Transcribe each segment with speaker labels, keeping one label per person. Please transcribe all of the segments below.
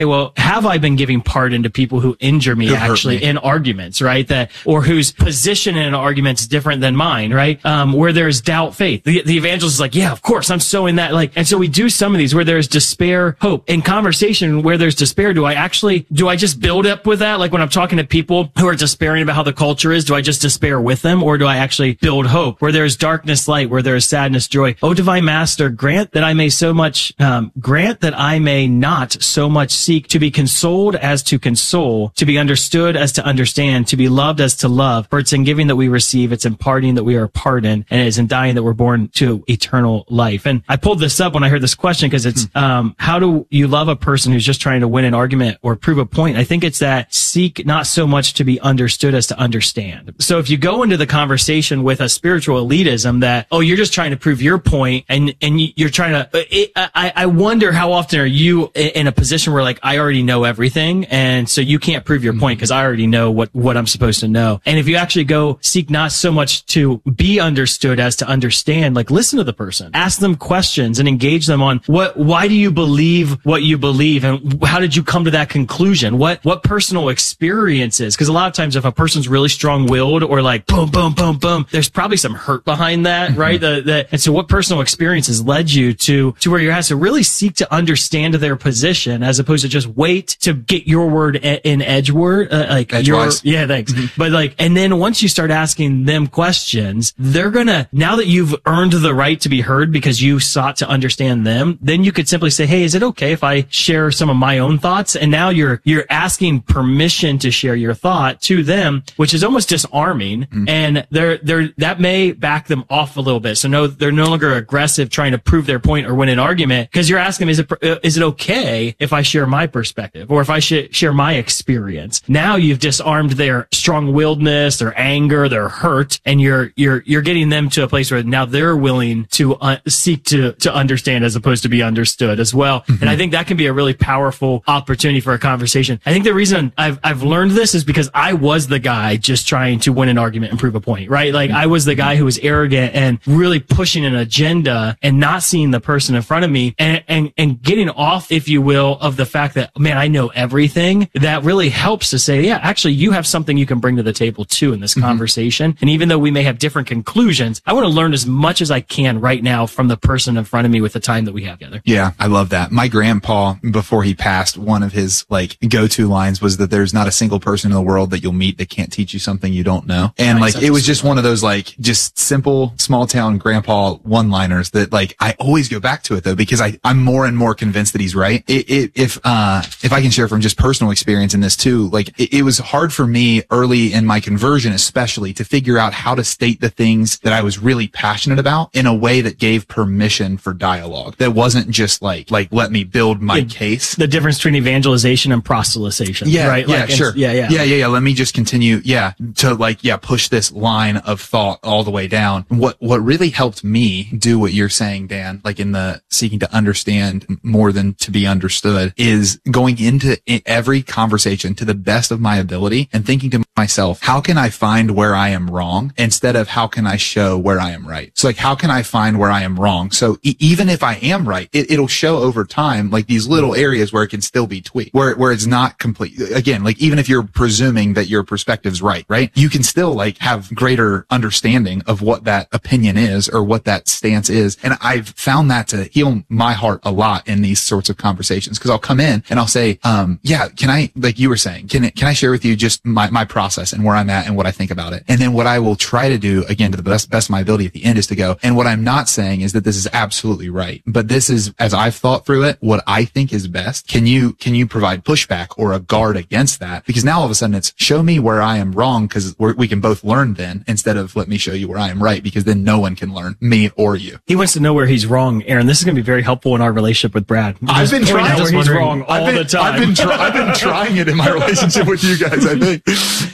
Speaker 1: hey, well, have I been giving pardon to people who injure me actually in arguments, right? Or whose position in an argument is different than mine, right? Where there's doubt, faith. The evangelist is like, yeah, of course, I'm so in that. And so we do some of these where there's despair, hope. In conversation where there's despair, do I just build up with that? Like when I'm talking to people who are despairing about how the culture is, do I just despair with them, or do I actually build hope? Where there's darkness, light. Where there is sadness, joy. O divine Master, grant that I may not so much seek to be consoled as to console, to be understood as to understand, to be loved as to love. For it's in giving that we receive, it's in parting that we are pardoned, and it is in dying that we're born to eternal life. And I pulled this up when I heard this question because it's, how do you love a person who's just trying to win an argument or prove a point? I think it's that seek not so much to be understood as to understand. So if you go into the conversation with a spiritual elitism that, oh, you're just trying to prove your point and you're trying to, I wonder how often are you in a position where like, I already know everything. And so you can't prove your point because I already know what I'm supposed to know. And if you actually go seek not so much to be understood as to understand, like listen to the person, ask them questions and engage them on why do you believe what you believe? And how did you come to that conclusion? What personal experiences? Because a lot of times if a person's really strong-willed or like boom, boom, boom, boom, there's probably some hurt behind that, right? And so what personal experiences led you to where you have to really seek to understand their position as opposed to just wait to get your word in edgewise. Yeah, thanks. But and then once you start asking them questions, they're gonna, now that you've earned the right to be heard because you sought to understand them, then you could simply say, hey, is it okay if I share some of my own thoughts? And now you're asking permission to share your thought to them, which is almost disarming. And that may back them off a little bit. So no, they're no longer aggressive trying to prove their point or win an argument because you're asking them, is it okay if I share my perspective or if I share my experience? Now you've disarmed their strong-willedness, their anger, their hurt, and you're getting them to a place where now they're willing to seek to understand as opposed to be understood as well. And I think that can be a really powerful opportunity for a conversation. I think the reason I've learned this is because I was the guy just trying to win an argument and prove a point, right? Like I was the guy who was arrogant and really pushing an agenda and not seeing the person in front of me and getting off, if you will, of the fact that, man, I know everything. That really helps to say, yeah, actually you have something you can bring to the table too in this conversation. And even though we may have different conclusions, I want to learn as much as I can right now from the person in front of me with the time that we have together.
Speaker 2: Yeah, I love that. My grandpa, before he passed, one of his go-to lines was that there's not a single person in the world that you'll meet that can't teach you something you don't know. And it was just one of those just simple small town grandpa one-liners that I always go back to it though, because I'm more and more convinced that he's right. If I can share from just personal experience in this too, it was hard for me early in my conversion, especially to figure out how to state the things that I was really passionate about in a way that gave permission for dialogue. That wasn't just let me build my case.
Speaker 1: The difference between evangelization and proselytization.
Speaker 2: Yeah,
Speaker 1: right?
Speaker 2: Yeah, sure. Yeah. Let me just continue. Yeah. To push this line of thought all the way down. What really helped me do what you're saying, Dan, in the seeking to understand more than to be understood, is going into every conversation to the best of my ability and thinking to myself, how can I find where I am wrong instead of how can I show where I am right? So how can I find where I am wrong? So even if I am right, it'll show over time, these little areas where it can still be tweaked, where it's not complete. Again, even if you're presuming that your perspective's right? You can still have greater understanding of what that opinion is or what that stance is. And I've found that to heal my heart a lot in these sorts of conversations, because I'll come in and I'll say, yeah, can I, like you were saying, can I share with you just my process and where I'm at and what I think about it? And then what I will try to do, again, to the best of my ability at the end, is to go, and what I'm not saying is that this is absolutely right, but this is, as I've thought through it, what I think is best. Can you provide pushback or a guard against that? Because now all of a sudden it's show me where I am wrong, because we can both learn then, instead of let me show you where I am right, because then no one can learn, me or you.
Speaker 1: He wants to know where he's wrong, Aaron. This is going to be very helpful in our relationship with Brad.
Speaker 2: I've been trying
Speaker 1: where he's wrong all the time.
Speaker 2: I've been trying it in my relationship with you guys, I think.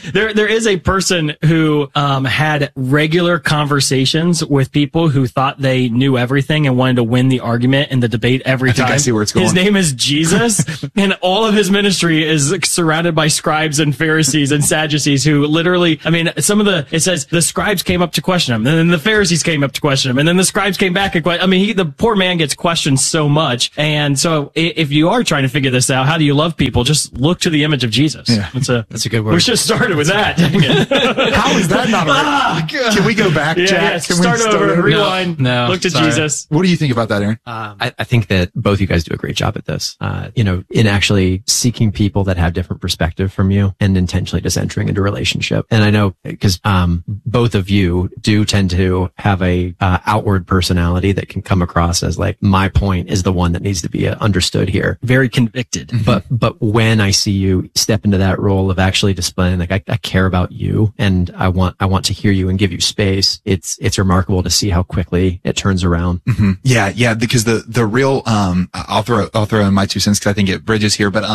Speaker 1: There is a person who had regular conversations with people who thought they knew everything and wanted to win the argument and the debate every time.
Speaker 2: I see where it's going.
Speaker 1: His name is Jesus, and all of his ministry is surrounded by scribes and Pharisees and Sadducees who literally, I mean, it says the scribes came up to question him, and then the Pharisees came up to question him, and then the scribes came back and the poor man gets questioned so much. And so if you are trying to figure this out, how do you love people? Just look to the image of Jesus.
Speaker 2: Yeah.
Speaker 3: That's a good word.
Speaker 1: We should have started with that. Dang it.
Speaker 2: How is that not right? Can we go back, Jack?
Speaker 1: Yeah,
Speaker 2: Can
Speaker 1: start
Speaker 2: we
Speaker 1: over, rewind,
Speaker 3: No,
Speaker 1: look to
Speaker 3: sorry.
Speaker 1: Jesus.
Speaker 2: What do you think about that, Aaron?
Speaker 3: I think that both you guys do a great job at this, in actually seeking people that have different perspective from you and intentionally just entering into a relationship. And I know because, both of you do tend to have a, outward personality that can come across as like, my point is the one that needs to be understood here.
Speaker 1: Very convicted.
Speaker 3: But when I see you step into that role of actually displaying, like, I care about you and I want to hear you and give you space, it's remarkable to see how quickly it turns around.
Speaker 2: Mm-hmm. Yeah, because the real, I'll throw in my 2 cents because I think it bridges here, but,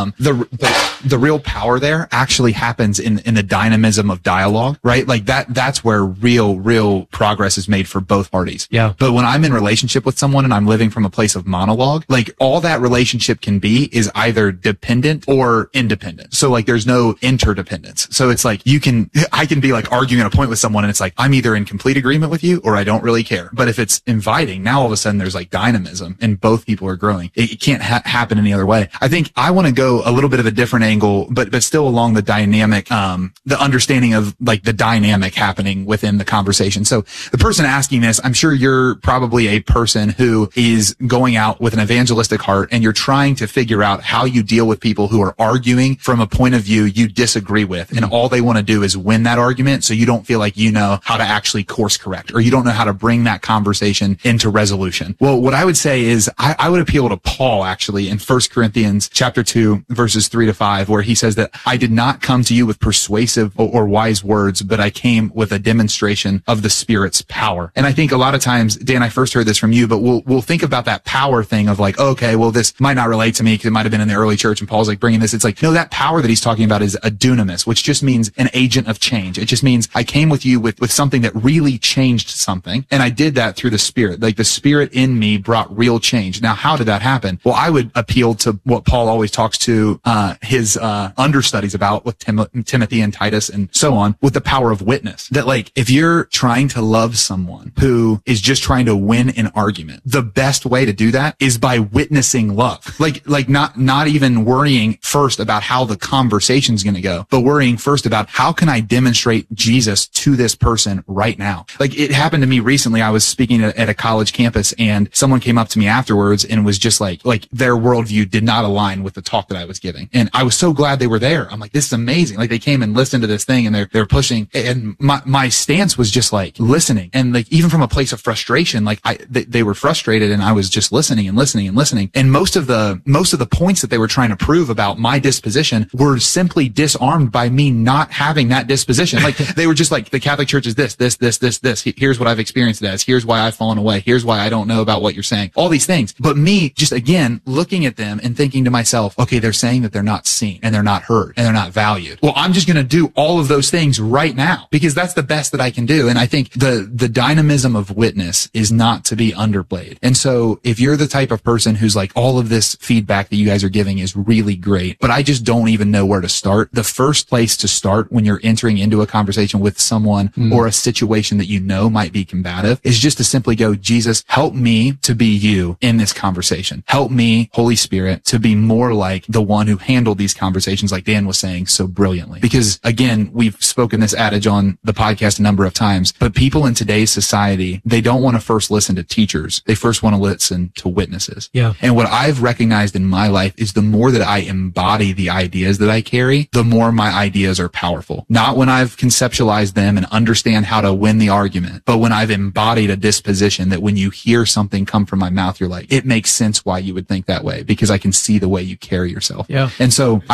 Speaker 2: the real power there actually happens in the dynamism of dialogue, right? Like that's where real progress is made for both parties.
Speaker 3: Yeah.
Speaker 2: But when I'm in relationship with someone and I'm living from a place of monologue, like all that relationship can be is either dependent or independent. So like there's no interdependence. So it's like I can be like arguing a point with someone and it's like, I'm either in complete agreement with you or I don't really care. But if it's inviting, now all of a sudden there's like dynamism and both people are growing. It can't happen any other way. I think I want to go a little bit of a different angle, but still along the dynamic, the understanding of like the dynamic happening within the conversation. So the person asking this, I'm sure you're probably a person who is going out with an evangelistic heart and you're trying to figure out how you deal with people who are arguing from a point of view you disagree with. And all they want to do is win that argument. So you don't feel like you know how to actually course correct, or you don't know how to bring that conversation into resolution. Well, what I would say is I would appeal to Paul actually in 1 Corinthians chapter 2, verses 3-5, where he says that I did not come to you with persuasive or wise words, but I came with a demonstration of the Spirit's power. And I think a lot of times, Dan, I first heard this from you, but we'll think about that power thing of like, okay, well, this might not relate to me because it might have been in the early church and Paul's like bringing this. It's like, no, that power that he's talking about is a dunamis, which just means an agent of change. It just means I came with you with something that really changed something. And I did that through the Spirit. Like the Spirit in me brought real change. Now, how did that happen? Well, I would appeal to what Paul always talks to his understudies about with Timothy and Titus and so on, with the power of witness. That like, if you're trying to love someone who is just trying to win an argument, the best way to do that is by witnessing love. Like not even worrying first about how the conversation's going to go, but worrying first about how can I demonstrate Jesus to this person right now? Like it happened to me recently. I was speaking at a college campus and someone came up to me afterwards and was just like their worldview did not align with the talk that I was giving. And I was so glad they were there. I'm like, this is amazing. Like they came and listened to this thing and they're pushing. And my stance was just like listening. And like, even from a place of frustration, like they were frustrated and I was just listening and listening and listening. And most of the points that they were trying to prove about my disposition were simply disarmed by me not having that disposition. Like they were just like, the Catholic Church is this. Here's what I've experienced it as. Here's why I've fallen away. Here's why I don't know about what you're saying. All these things. But me just again, looking at them and thinking to myself, okay, they're saying that they're not seen and they're not heard and they're not valued. Well, I'm just going to do all of those things right now because that's the best that I can do. And I think the dynamism of witness is not to be underplayed. And so if you're the type of person who's like, all of this feedback that you guys are giving is really great, but I just don't even know where to start. The first place to start when you're entering into a conversation with someone or a situation that you know might be combative is just to simply go, Jesus, help me to be you in this conversation. Help me, Holy Spirit, to be more like the one who handled these conversations, like Dan was saying so brilliantly. Because again, we've spoken this adage on the podcast a number of times, but people in today's society, they don't want to first listen to teachers. They first want to listen to witnesses.
Speaker 3: Yeah.
Speaker 2: And what I've recognized in my life is the more that I embody the ideas that I carry, the more my ideas are powerful. Not when I've conceptualized them and understand how to win the argument, but when I've embodied a disposition that when you hear something come from my mouth, you're like, it makes sense why you would think that way because I can see the way you carry yourself.
Speaker 3: Yeah.
Speaker 2: And so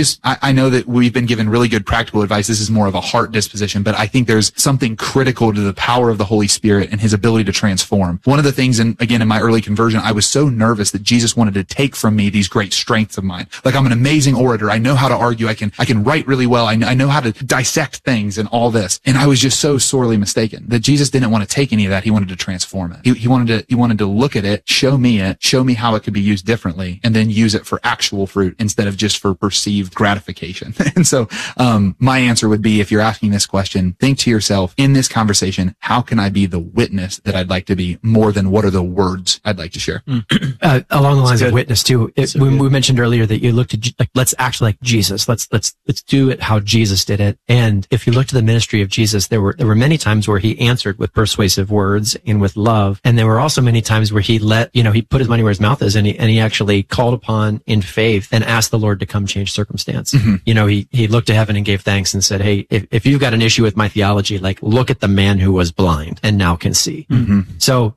Speaker 2: I know that we've been given really good practical advice. This is more of a heart disposition, but I think there's something critical to the power of the Holy Spirit and his ability to transform. One of the things, and again, in my early conversion, I was so nervous that Jesus wanted to take from me these great strengths of mine. Like I'm an amazing orator. I know how to argue. I can write really well. I I know how to dissect things and all this. And I was just so sorely mistaken that Jesus didn't want to take any of that. He wanted to transform it. He wanted to look at it, show me how it could be used differently, and then use it for actual fruit instead of just for perceived gratification. And so, my answer would be, if you're asking this question, think to yourself, in this conversation, how can I be the witness that I'd like to be more than what are the words I'd like to share?
Speaker 3: Along the lines of witness too, when we mentioned earlier that you looked at, let's act like Jesus. Let's do it how Jesus did it. And if you look to the ministry of Jesus, there were many times where he answered with persuasive words and with love. And there were also many times where he he put his money where his mouth is, and he actually called upon in faith and asked the Lord to come change circumstance. Mm-hmm. He looked to heaven and gave thanks and said, hey, if you've got an issue with my theology, look at the man who was blind and now can see. Mm-hmm. So,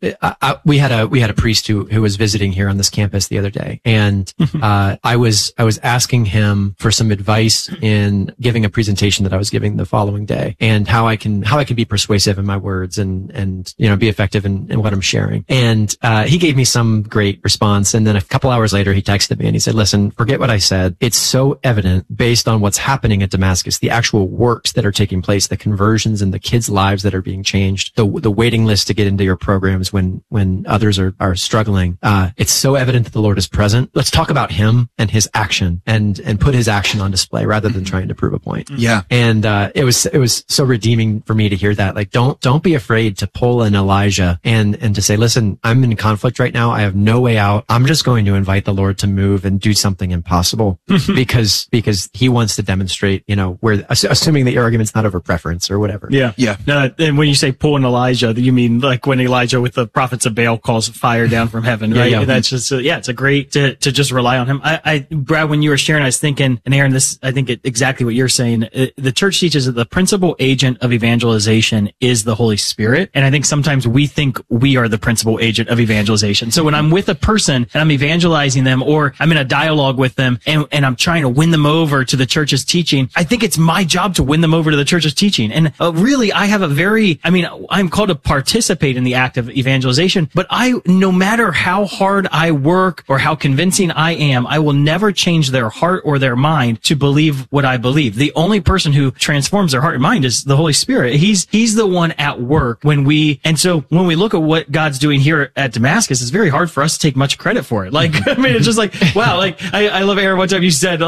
Speaker 3: we had a priest who was visiting here on this campus the other day, and I was asking him for some advice in giving a presentation that I was giving the following day, and how I can be persuasive in my words and be effective in what I'm sharing. And he gave me some great response, and then a couple hours later he texted me and he said, listen, forget what I said. It's so evident based on what's happening at Damascus, the actual works that are taking place, the conversions and the kids' lives that are being changed, the waiting list to get into your programs when others are struggling. It's so evident that the Lord is present. Let's talk about him and his action and put his action on display rather than trying to prove a point.
Speaker 2: Yeah.
Speaker 3: And it was so redeeming for me to hear that. Don't be afraid to pull an Elijah and to say, listen, I'm in conflict right now. I have no way out. I'm just going to invite the Lord to move and do something impossible because he wants to demonstrate, where, assuming that your argument's not over preference or whatever.
Speaker 1: Yeah.
Speaker 2: Yeah.
Speaker 1: And when you say pull an Elijah, you mean like when Elijah with the prophets of Baal calls fire down from heaven, right?
Speaker 3: Yeah.
Speaker 1: That's just, it's a great to just rely on him. Brad, when you were sharing, I was thinking, and Aaron, I think exactly what you're saying. The church teaches that the principal agent of evangelization is the Holy Spirit. And I think sometimes we think we are the principal agent of evangelization. So when I'm with a person and I'm evangelizing them, or I'm in a dialogue with them and I'm trying to win them over to the church's teaching, I think it's my job to win them over to the church's teaching. And really, I have I'm called to participate in the act of evangelization, but no matter how hard I work or how convincing I am, I will never change their heart or their mind to believe what I believe. The only person who transforms their heart and mind is the Holy Spirit. He's the one at work and so when we look at what God's doing here at Damascus, it's very hard for us to take much credit for it. It's just wow, I love, Aaron, one time you said,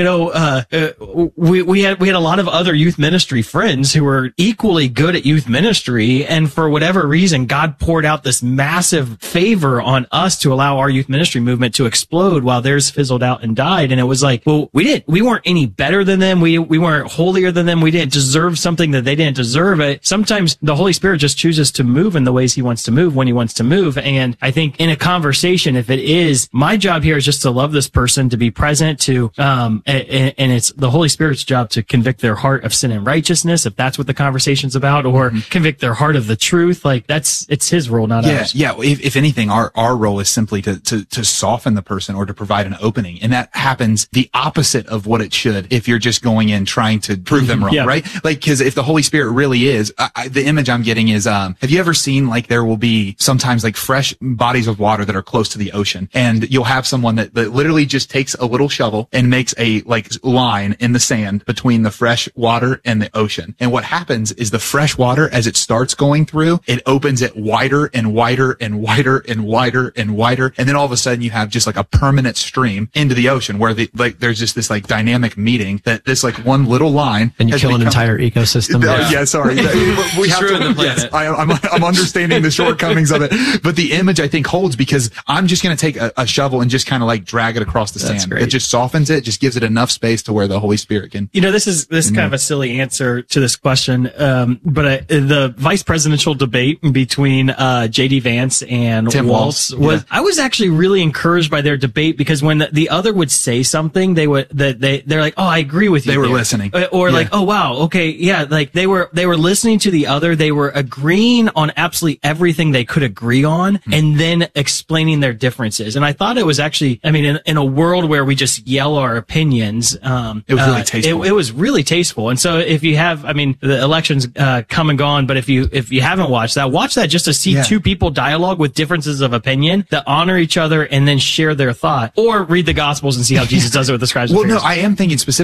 Speaker 1: we had a lot of other youth ministry friends who were equally good at youth ministry, and for whatever reason, God poured out this massive favor on us to allow our youth ministry movement to explode while theirs fizzled out and died. And it was we weren't any better than them. We weren't holier than them. We didn't deserve something that they didn't deserve. Sometimes the Holy Spirit just chooses to move in the ways he wants to move when he wants to move. And I think in a conversation, if it is, my job here is just to love this person, to be present, and it's the Holy Spirit's job to convict their heart of sin and righteousness, if that's what the conversation's about, or convict their heart of the truth. It's his role, not ours.
Speaker 2: Yeah. If anything, our role is simply to soften the person or to provide an opening. And that happens the opposite of what it should if you're just going in trying to prove them wrong, right? Cause if the Holy Spirit really is, the image I'm getting is, have you ever seen there will be sometimes fresh bodies of water that are close to the ocean, and you'll have someone that literally just takes a little shovel and makes a line in the sand between the fresh water and the ocean. And what happens is the fresh water, as it starts going through, it opens it wider and wider and wider and wider and wider. And then all of a sudden you have just a permanent stream into the ocean where there's just this dynamic meeting that this one little line.
Speaker 3: And you kill an entire ecosystem.
Speaker 2: Yeah, sorry. We have to, yes, I'm understanding the shortcomings of it. But the image I think holds because I'm just going to take a shovel and just kind of drag it across the sand. Great. It just softens it, just gives it enough space to where the Holy Spirit can.
Speaker 1: This is kind of a silly answer to this question. But the vice presidential debate between J.D. Vance and
Speaker 2: Tim
Speaker 1: Walz I was actually really encouraged by their debate, because when the other would say something, they're like, oh, I agree with you.
Speaker 2: They were listening.
Speaker 1: Or oh, wow. Okay. Yeah. They were listening to the other. They were agreeing on absolutely everything they could agree on, and then explaining their differences. And I thought it was actually, in a world where we just yell our opinions,
Speaker 2: it was really tasteful.
Speaker 1: It was really tasteful. And so if you have, the election's come and gone, but if you haven't watched that, watch that just to see two people dialogue with differences of opinion that honor each other and then share their thought, or read the Gospels and see how Jesus does it with the scribes.
Speaker 2: Well, no, I am thinking specifically when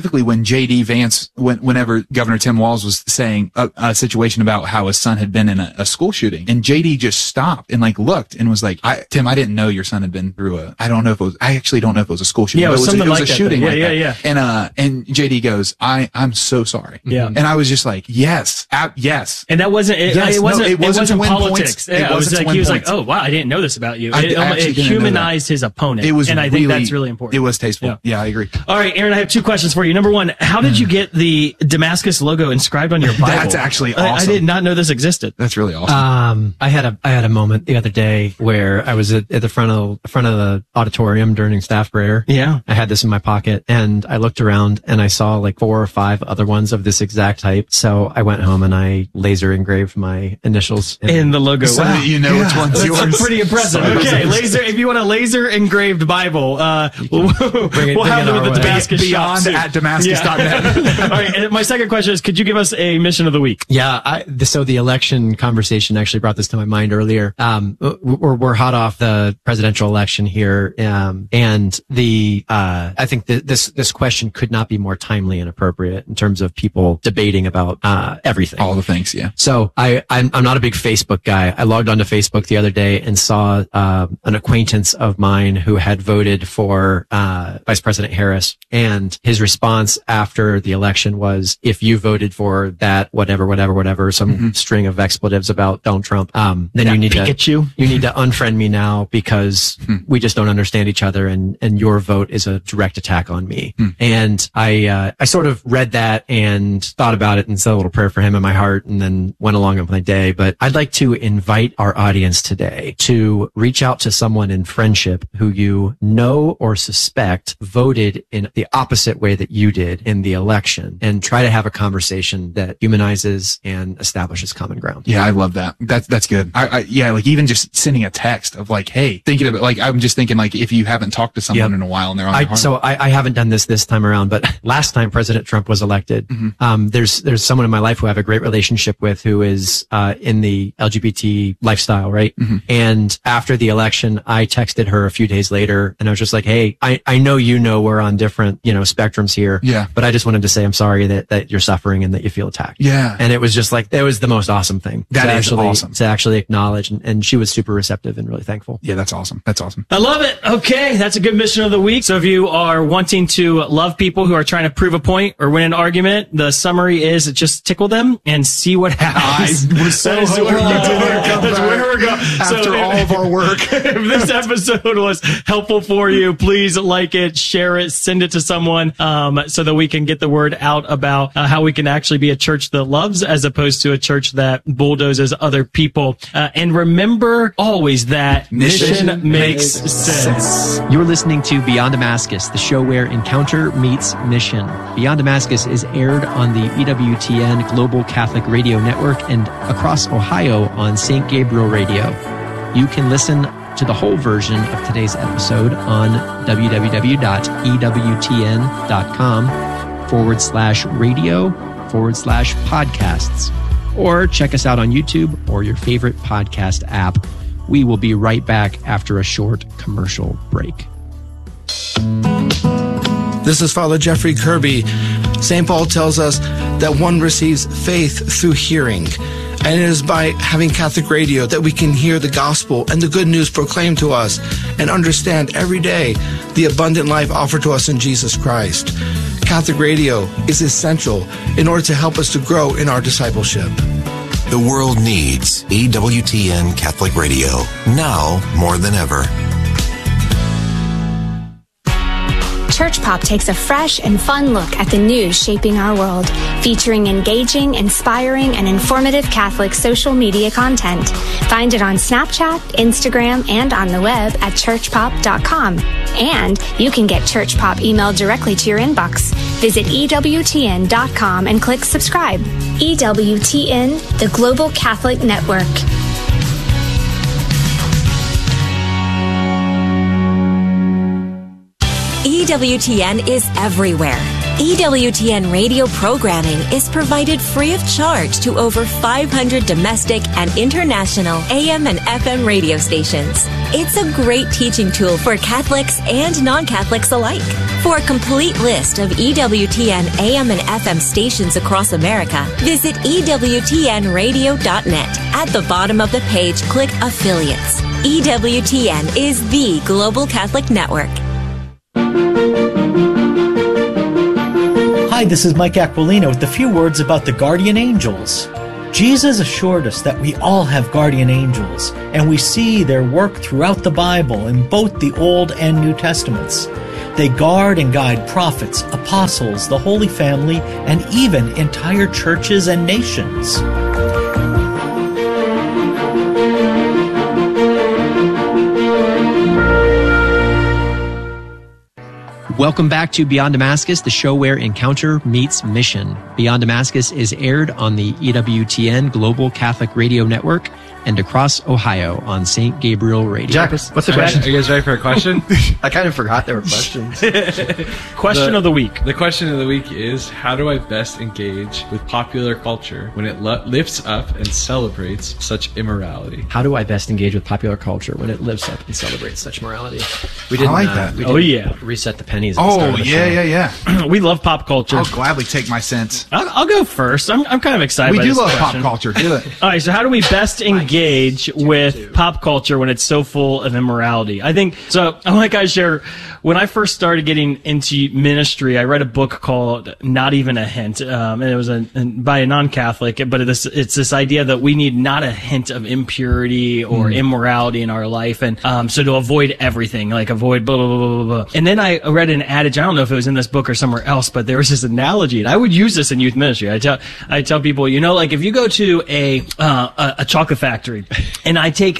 Speaker 2: JD Vance, whenever Governor Tim Walz was saying a situation about how his son had been in a school shooting, and JD just stopped and like looked and was like, Tim, I didn't know your son had been through I actually don't know if it was a school shooting.
Speaker 1: Yeah,
Speaker 2: but it was a shooting.
Speaker 1: Yeah.
Speaker 2: And JD goes, I'm so sorry.
Speaker 1: Yeah.
Speaker 2: And I was just like, yes.
Speaker 1: And that wasn't, it wasn't politics.
Speaker 2: It
Speaker 1: was like, he was like, oh wow, I didn't know this about you. It humanized his opponent. And I think that's really important.
Speaker 2: It was tasteful. Yeah, I agree.
Speaker 1: All right, Aaron, I have two questions for you. Number one, how did you get the Damascus logo inscribed on your Bible?
Speaker 2: That's actually awesome.
Speaker 1: I did not know this existed.
Speaker 2: That's really awesome.
Speaker 3: I had a moment the other day where I was at the front of the auditorium during staff prayer.
Speaker 1: Yeah.
Speaker 3: I had this in my pocket and I looked around and I saw like 4 or 5 other ones of this exact type. So I went home and I laser engraved my initials
Speaker 1: in the logo.
Speaker 2: So that you know which one's yours.
Speaker 1: That's pretty impressive. Okay, laser. If you want a laser engraved Bible, we'll have it with the Damascus
Speaker 2: Beyond at Damascus.net.
Speaker 1: All right. And my second question is, could you give us a mission of the week?
Speaker 3: Yeah. So the election conversation actually brought this to my mind earlier. We're hot off the presidential election here. And I think this question could not be more timely and appropriate in terms of people debating about, everything.
Speaker 2: All the things. Yeah.
Speaker 3: So I'm not a big Facebook guy. I logged onto Facebook the other day and saw, an acquaintance of mine who had voted for, Vice President Harris, and his response after the election was, if you voted for that, whatever, some string of expletives about Donald Trump, then you need to unfriend me now because we just don't understand each other and your vote is a direct attack on me. And I sort of read that and thought about it and said a little prayer for him in my heart and then went along with my day. But I'd like to invite our audience today to reach out to someone in friendship who you know or suspect voted in the opposite way that you did in the election and try to have a conversation that humanizes and establishes common ground.
Speaker 2: Yeah, I love that. That's good. Yeah, like even just sending a text of like, hey, thinking of it, like I'm just thinking like if you haven't talked to someone in a while and they're on their heart.
Speaker 3: So I haven't done this time around, but last time President Trump was elected, there's someone in my life who I have a great relationship with who is in the LGBT lifestyle, right? And after the election, I texted her a few days later and I was just like, hey, I know we're on different, spectrums here.
Speaker 2: Yeah.
Speaker 3: But I just wanted to say I'm sorry that you're suffering and that you feel attacked.
Speaker 2: Yeah.
Speaker 3: And it was just like, that was the most awesome thing.
Speaker 2: That is awesome.
Speaker 3: To actually acknowledge. And she was super receptive and really thankful.
Speaker 2: Yeah, that's awesome. That's awesome.
Speaker 1: I love it. Okay. That's a good mission of the week. So if you are wanting to love people who are trying to prove a point or win an argument, the summary is just tickle them and see what happens.
Speaker 2: I was so hoping
Speaker 1: that's where we're going.
Speaker 2: After all of our work.
Speaker 1: If this episode was helpful for you, please like it, share it, send it to someone, so that we can get the word out about how we can actually be a church that loves as opposed to a church that bulldozes other people. And remember always that mission makes sense.
Speaker 3: You're listening to Beyond Damascus, the show where encounter meets mission. Beyond Damascus is aired on the EWTN Global Catholic Radio Network and across Ohio on St. Gabriel Radio. You can listen to the whole version of today's episode on www.ewtn.com/radio/podcasts, or check us out on YouTube or your favorite podcast app. We will be right back after a short commercial break.
Speaker 4: This is Father Jeffrey Kirby. St. Paul tells us that one receives faith through hearing. And it is by having Catholic radio that we can hear the gospel and the good news proclaimed to us and understand every day the abundant life offered to us in Jesus Christ. Catholic radio is essential in order to help us to grow in our discipleship.
Speaker 5: The world needs EWTN Catholic Radio now more than ever.
Speaker 6: Church Pop takes a fresh and fun look at the news shaping our world, featuring engaging, inspiring, and informative Catholic social media content. Find it on Snapchat, Instagram, and on the web at churchpop.com. And you can get Church Pop emailed directly to your inbox. Visit EWTN.com and click subscribe. EWTN, the Global Catholic Network.
Speaker 7: EWTN is everywhere. EWTN radio programming is provided free of charge to over 500 domestic and international AM and FM radio stations. It's a great teaching tool for Catholics and non-Catholics alike. For a complete list of EWTN AM and FM stations across America, visit EWTNradio.net. At the bottom of the page, click Affiliates. EWTN is the Global Catholic Network.
Speaker 8: Hi, this is Mike Aquilino with a few words about the guardian angels. Jesus assured us that we all have guardian angels, and we see their work throughout the Bible in both the Old and New Testaments. They guard and guide prophets, apostles, the Holy Family, and even entire churches and nations.
Speaker 3: Welcome back to Beyond Damascus, the show where encounter meets mission. Beyond Damascus is aired on the EWTN Global Catholic Radio Network and across Ohio on St. Gabriel Radio.
Speaker 9: Jack, what's the question? Are you guys ready for a question?
Speaker 3: I kind of forgot there were questions.
Speaker 1: Question of the week.
Speaker 9: The question of the week is, how do I best engage with popular culture when it lifts up and celebrates such immorality?
Speaker 3: How do I best engage with popular culture when it lifts up and celebrates such morality? We didn't,
Speaker 2: I like that.
Speaker 3: Reset the pennies. At the start of the show.
Speaker 1: We love pop culture.
Speaker 2: I'll gladly take my cents.
Speaker 1: I'll go first. I'm kind of excited.
Speaker 2: We
Speaker 1: by
Speaker 2: do
Speaker 1: this
Speaker 2: love
Speaker 1: question.
Speaker 2: pop culture. Do it.
Speaker 1: All right, so how do we best engage with pop culture when it's so full of immorality? I think so. I want to share, when I first started getting into ministry, I read a book called Not Even a Hint, and it was by a non-Catholic, but it's this idea that we need not a hint of impurity or immorality in our life, and so to avoid everything, like avoid blah blah blah blah blah. And then I read an adage. I don't know if it was in this book or somewhere else, but there was this analogy, and I would use this in youth ministry. I tell people, like if you go to a chocolate factory, and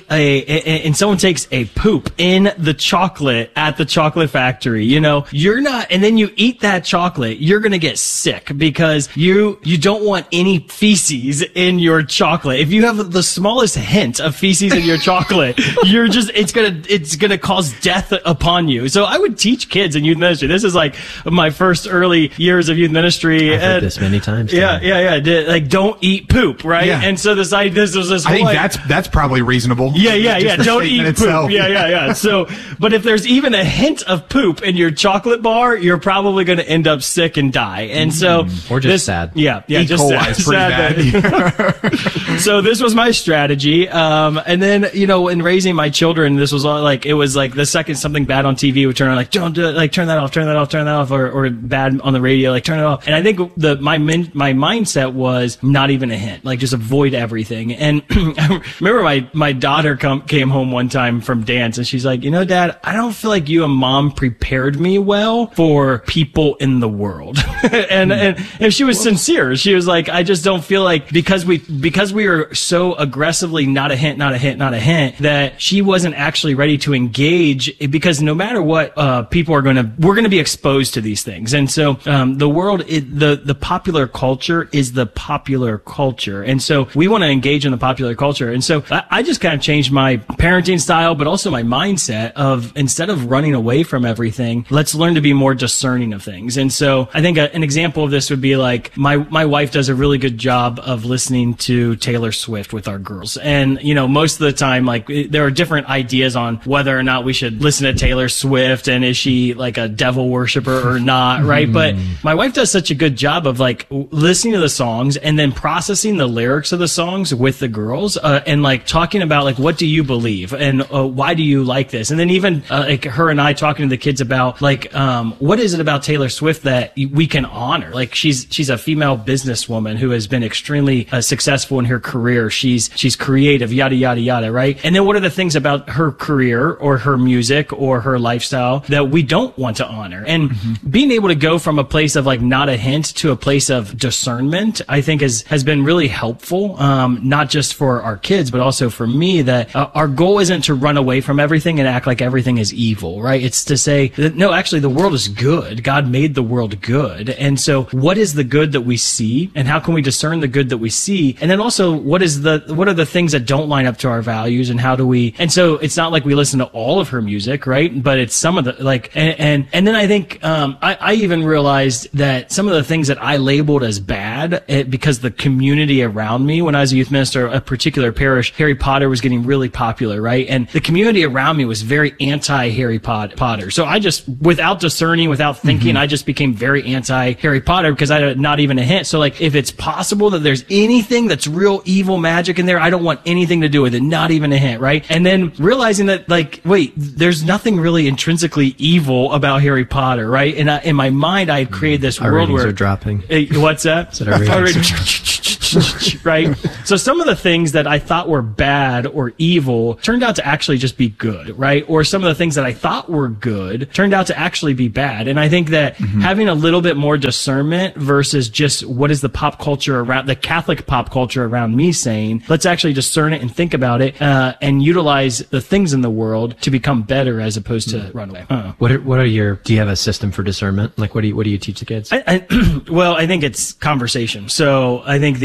Speaker 1: and someone takes a poop in the chocolate at the chocolate factory, you're not, and then you eat that chocolate, you're going to get sick because you don't want any feces in your chocolate. If you have the smallest hint of feces in your chocolate, it's going to cause death upon you. So I would teach kids in youth ministry. This is like my first early years of youth ministry.
Speaker 3: I've heard this many times.
Speaker 1: Yeah. Like, don't eat poop, right?
Speaker 2: Yeah.
Speaker 1: And so this whole,
Speaker 2: I think that's probably reasonable.
Speaker 1: Yeah. Don't eat poop.
Speaker 2: Itself.
Speaker 1: Yeah. So, but if there's even a hint of poop in your chocolate bar, you're probably going to end up sick and die. And so,
Speaker 3: or just sad.
Speaker 1: Yeah,
Speaker 2: E.
Speaker 1: just
Speaker 2: coli is pretty
Speaker 1: bad. So this was my strategy. And then, in raising my children, this was all like, it was like the second something bad on TV would turn on, like, don't do it, like, turn that off, or bad on the radio, like, turn it off. And I think my mindset was not even a hint, like, just avoid everything. And I remember my daughter came home one time from dance, and she's like, Dad, I don't feel like you and Mom prepared me well for people in the world. and she was sincere. She was like, I just don't feel like, because we were so aggressively not a hint, that she wasn't actually ready to engage, because no matter what, we're going to be exposed to these things. And so, the world, the popular culture is the popular culture. And so we want to engage in the popular culture. And so I just kind of changed my parenting style, but also my mindset of, instead of running away from everything, let's learn to be more discerning of things. And so I think an example of this would be like, my wife does a really good job of listening to Taylor Swift with our girls. And, most of the time, like, there are different ideas on whether or not we should listen to Taylor Swift, and is she like a devil worshiper or not, right? But my wife does such a good job of like listening to the songs and then processing the lyrics of the songs with the girls, and like talking about like, what do you believe, and why do you like this? And then even like her and I talking to the kids about like, what is it about Taylor Swift that we can honor? Like, she's a female businesswoman who has been extremely successful in her career. She's creative, yada yada yada, right? And then what are the things about her career or her music or her lifestyle that we don't want to honor? And being able to go from a place of like not a hint to a place of discernment, I think has been really helpful, not just for our kids, but also for me, that our goal isn't to run away from everything and act like everything is evil, right? It's to say that, no, actually the world is good. God made the world good. And so what is the good that we see, and how can we discern the good that we see? And then also, what are the things that don't line up to our values, and how do we, and so it's not like we listen to all of her music, right? But it's some of the, like, and And then I think I even realized that some of the things that I labeled as bad, because the community around me, when I was a youth minister, a particular parish, Harry Potter was getting really popular, right? And the community around me was very anti-Harry Potter. So I just, without discerning, without thinking, I just became very anti-Harry Potter because I had not even a hint. So like, if it's possible that there's anything that's real evil magic in there, I don't want anything to do with it, not even a hint, right? And then realizing that, like, wait, there's nothing really intrinsically evil about Harry Potter, right? And in my mind, I had created this
Speaker 3: Our
Speaker 1: world
Speaker 3: ratings
Speaker 1: where
Speaker 3: are dropping.
Speaker 1: What's that?
Speaker 3: Said our ratings
Speaker 1: right? So some of the things that I thought were bad or evil turned out to actually just be good, right? Or some of the things that I thought were good turned out to actually be bad. And I think that having a little bit more discernment versus just what is the pop culture around, the Catholic pop culture around me saying, let's actually discern it and think about it, and utilize the things in the world to become better as opposed to run away.
Speaker 3: Do you have a system for discernment? Like, what do you teach the kids?
Speaker 1: Well, I think it's conversation. So I think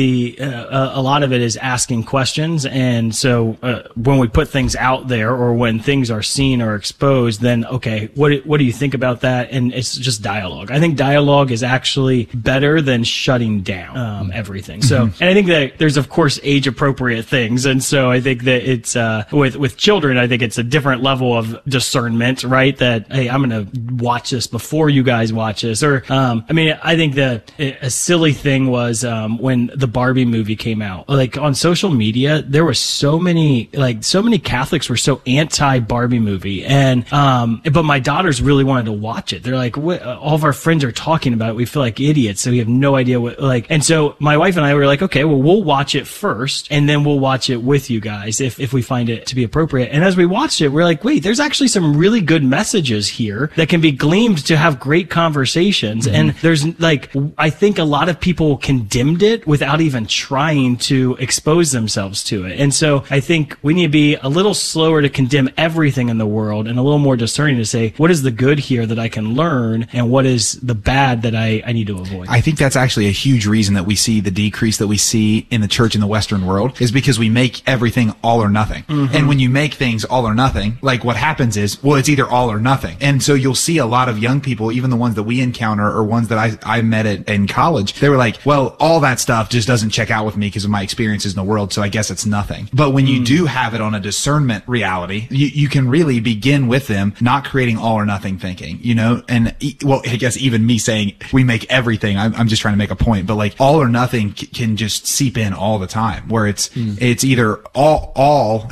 Speaker 1: a lot of it is asking questions. And so when we put things out there or when things are seen or exposed, then, okay, what do you think about that? And it's just dialogue. I think dialogue is actually better than shutting down everything. So, and I think that there's, of course, age appropriate things. And so I think that it's with children, I think it's a different level of discernment, right? That, hey, I'm going to watch this before you guys watch this. Or, I mean, I think that a silly thing was when the Barbie movie came out, like on social media, there were so many Catholics were so anti Barbie movie. And, but my daughters really wanted to watch it. They're like, all of our friends are talking about it. We feel like idiots. So we have no idea and so my wife and I were like, okay, well, we'll watch it first and then we'll watch it with you guys if we find it to be appropriate. And as we watched it, we're like, wait, there's actually some really good messages here that can be gleaned to have great conversations. And there's I think a lot of people condemned it without even trying to expose themselves to it. And so I think we need to be a little slower to condemn everything in the world and a little more discerning to say, what is the good here that I can learn and what is the bad that I need to avoid?
Speaker 2: I think that's actually a huge reason that we see the decrease that we see in the church in the Western world is because we make everything all or nothing. And when you make things all or nothing, like what happens is, well, it's either all or nothing. And so you'll see a lot of young people, even the ones that we encounter or ones that I met in college, they were like, well, all that stuff just doesn't check out with me because of my experiences in the world. So I guess it's nothing. But when you do have it on a discernment reality, you can really begin with them, not creating all or nothing thinking, and well, I guess even me saying we make everything, I'm just trying to make a point, but like all or nothing can just seep in all the time where it's either all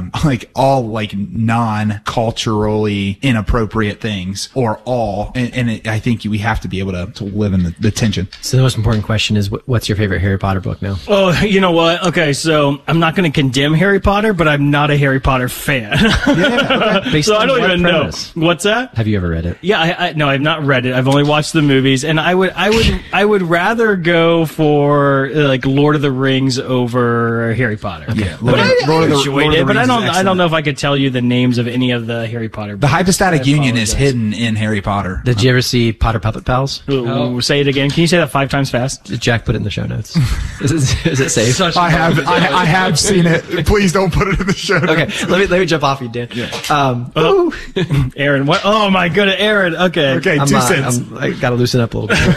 Speaker 2: non-culturally inappropriate things or all. And I think we have to be able to live in the tension.
Speaker 3: So the most important question is, what's your favorite Harry Potter book now?
Speaker 1: Oh, you know what? Okay, so I'm not going to condemn Harry Potter, but I'm not a Harry Potter fan. So I don't even know. What's that?
Speaker 3: Have you ever read it?
Speaker 1: Yeah, no, I've not read it. I've only watched the movies, and I would rather go for like Lord of the Rings over Harry Potter.
Speaker 2: Okay. Yeah,
Speaker 1: Lord of the Rings, but
Speaker 2: I
Speaker 1: don't know if I could tell you the names of any of the Harry Potter books.
Speaker 2: The hypostatic union is hidden in Harry Potter.
Speaker 3: Did you ever see Potter Puppet Pals?
Speaker 1: Say it again. Can you say that 5 times fast?
Speaker 3: Jack put it in the show notes. Is it safe?
Speaker 2: I have seen it. Please don't put it in the show notes.
Speaker 3: Okay, let me jump off you, Dan. Yeah.
Speaker 1: Aaron, what? Oh my goodness, Aaron. Okay,
Speaker 2: 2 cents.
Speaker 3: I got to loosen up a little bit.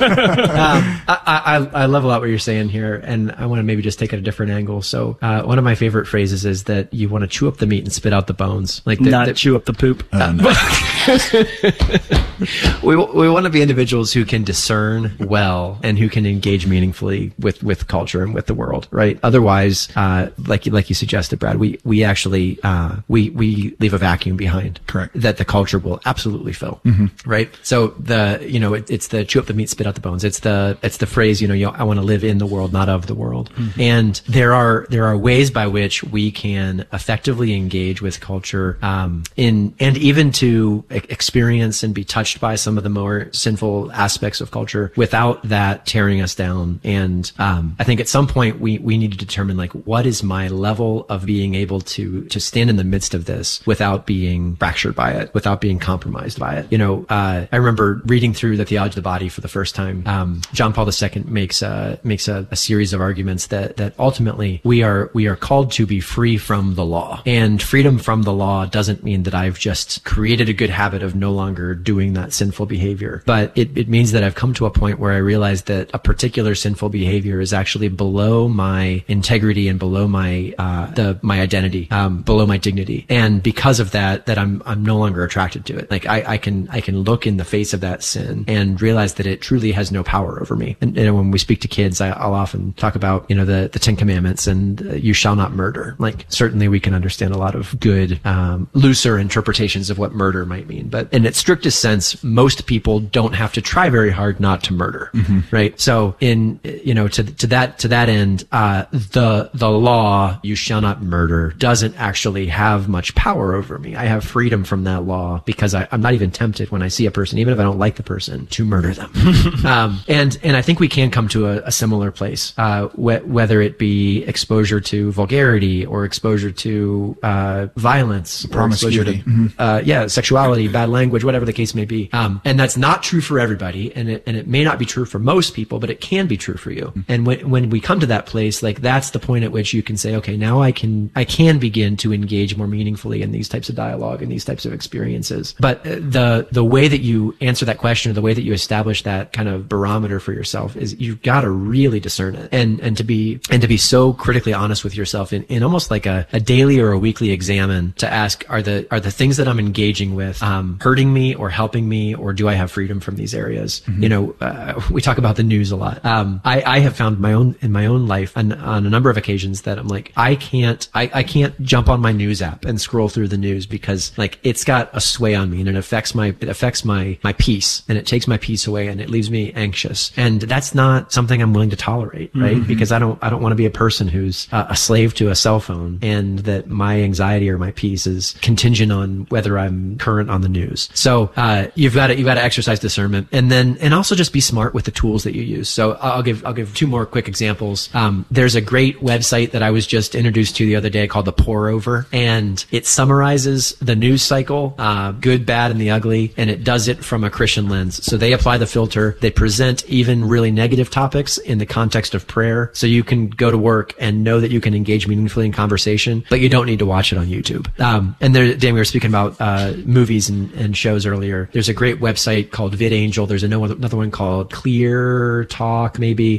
Speaker 3: I love a lot what you're saying here, and I want to maybe just take it a different angle. So, one of my favorite phrases is that you want to chew up the meat and spit out the bones, like
Speaker 1: chew up the poop.
Speaker 3: We want to be individuals who can discern well and who can engage meaningfully with culture and with the world, right? Otherwise, like you suggested, Brad, we actually we leave a vacuum behind.
Speaker 2: Correct.
Speaker 3: That the culture will absolutely fill. Right. So it's the chew up the meat, spit out the bones. It's the phrase, I want to live in the world, not of the world. And there are ways by which we can effectively engage with culture, and even to experience and be touched by some of the more sinful aspects of culture without that tearing us down. And I think at some point we need to determine, like, what is my level of being able to stand in the midst of this without being fractured by it, without being compromised by it. I remember reading through the Theology of the Body for the first time. John Paul II makes a series of arguments that ultimately we are called to be free from the law, and freedom from the law doesn't mean that I've just created a good habit of no longer doing that sinful behavior. But it means that I've come to a point where I realize that a particular sinful behavior is actually below my integrity and below my my identity, below my dignity. And because of that I'm no longer attracted to it. Like I can look in the face of that sin and realize that it truly has no power over me. And when we speak to kids, I'll often talk about, the 10 Commandments and you shall not murder. Like certainly we can understand a lot of good, looser interpretations of what murder might mean. But in its strictest sense, most people don't have to try very hard not to murder. Right. So to that end, the law, you shall not murder, doesn't actually have much power over me. I have freedom from that law because I'm not even tempted when I see a person, even if I don't like the person, to murder them. And I think we can come to a similar place, whether it be exposure to vulgarity or exposure to violence,
Speaker 2: promiscuity,
Speaker 3: sexuality, bad language, whatever the case may be. And that's not true for everybody, and it may not be true for most people, but it can be true for you. And when we come to that place, like that's the point at which you can say, okay, now I can begin to engage more meaningfully in these types of dialogue and these types of experiences. But the way that you answer that question, or the way that you establish that kind of barometer for yourself, is you've got to really discern it, and to be so critically honest with yourself in almost like a daily or a weekly examine to ask, are the things that I'm engaging with hurting me or helping me, or do I have freedom from these areas? We talk about the news a lot. I have found in my own life on a number of occasions that I'm like, I can't jump on my news app and scroll through the news because like it's got a sway on me, and it affects my peace, and it takes my peace away, and it leaves me anxious. And that's not something I'm willing to tolerate, right? Because I don't want to be a person who's a slave to a cell phone, and that my anxiety or my peace is contingent on whether I'm current on the news. So you've got to exercise discernment, and also just be smart with the tools that you use. So I'll give two more quick examples. There's a great website that I was just introduced to the other day called The Pour Over, and it summarizes the news cycle, good, bad, and the ugly, and it does it from a Christian lens. So they apply the filter. They present even really negative topics in the context of prayer, so you can go to work and know that you can engage meaningfully in conversation, but you don't need to watch it on YouTube. And there, Dan, we were speaking about movies and shows earlier. There's a great website called VidAngel. There's another one called Clear Talk, maybe.